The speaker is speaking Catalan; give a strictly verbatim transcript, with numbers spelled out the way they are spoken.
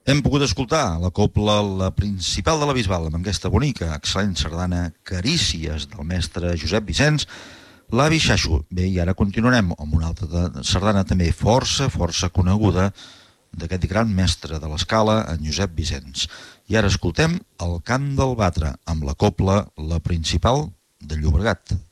Hem pogut escoltar la cobla La Principal de la Bisbal, amb aquesta bonica, excel·lent sardana Carícies del mestre Josep Vicenç, l'Avi Xaixo. Bé, i ara continuarem amb una altra sardana també força, força coneguda d'aquest gran mestre de l'escala, en Josep Vicenç. I ara escoltem El cant del batre, amb la cobla La Principal de Llobregat.